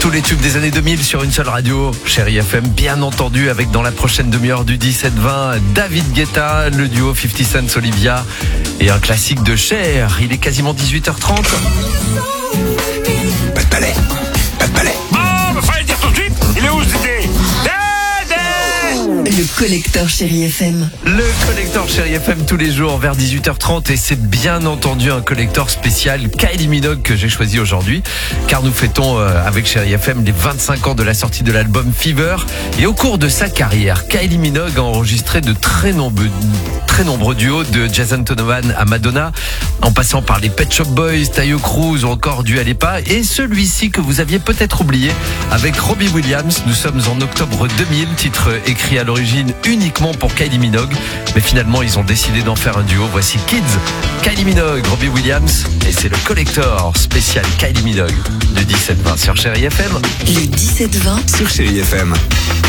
Tous les tubes des années 2000 sur une seule radio, Chérie FM, bien entendu, avec dans la prochaine demi-heure du 17-20, David Guetta, le duo 50 Cent Olivia et un classique de Cher. Il est quasiment 18h30. Pas de palais, pas de palais. Oh, mais fallait le dire tout de suite. Il est où cet été? Le collecteur Chérie FM. Le collecteur Chérie FM tous les jours vers 18h30 et c'est bien entendu un collecteur spécial Kylie Minogue que j'ai choisi aujourd'hui car nous fêtons avec Chérie FM les 25 ans de la sortie de l'album Fever et au cours de sa carrière, Kylie Minogue a enregistré de très nombreux duos de Jason Donovan à Madonna en passant par les Pet Shop Boys, Taio Cruz ou encore Dua Lipa et celui-ci que vous aviez peut-être oublié avec Robbie Williams. Nous sommes en octobre 2000, titre écrit à l'origine uniquement pour Kylie Minogue, mais finalement ils ont décidé d'en faire un duo. Voici Kids, Kylie Minogue, Robbie Williams et c'est le collector spécial Kylie Minogue de 17-20 sur Chérie FM. Le 17-20 Sur Chérie FM.